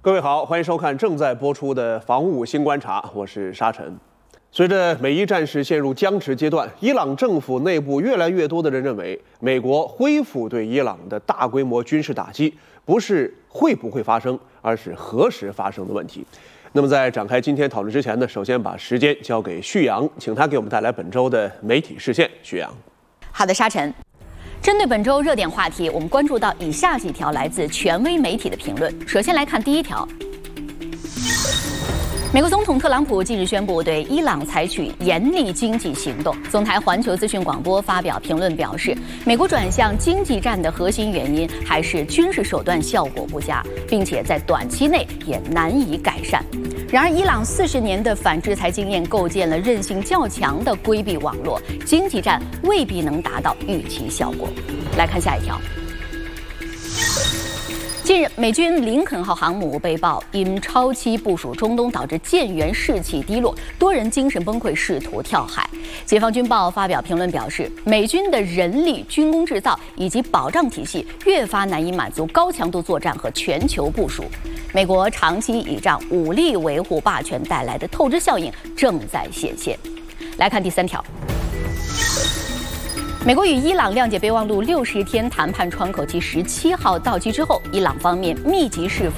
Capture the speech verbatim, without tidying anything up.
各位好，欢迎收看正在播出的《防务新观察》，我是沙尘。随着美伊战事陷入僵持阶段，伊朗政府内部越来越多的人认为，美国恢复对伊朗的大规模军事打击，不是会不会发生，而是何时发生的问题。那么，在展开今天讨论之前呢，首先把时间交给旭阳，请他给我们带来本周的媒体视线。旭阳， 好的，沙尘。针对本周热点话题，我们关注到以下几条来自权威媒体的评论。首先来看第一条。美国总统特朗普近日宣布对伊朗采取严厉经济行动。总台环球资讯广播发表评论表示，美国转向经济战的核心原因还是军事手段效果不佳，并且在短期内也难以改善。然而，伊朗四十年的反制裁经验构建了韧性较强的规避网络，经济战未必能达到预期效果。来看下一条。近日，美军林肯号航母被曝因超期部署中东导致舰员士气低落，多人精神崩溃，试图跳海。解放军报发表评论表示，美军的人力、军工制造以及保障体系越发难以满足高强度作战和全球部署。美国长期倚仗武力维护霸权带来的透支效应正在显现。来看第三条。美国与伊朗谅解备忘录六十天谈判窗口期十七号到期之后，伊朗方面密集释放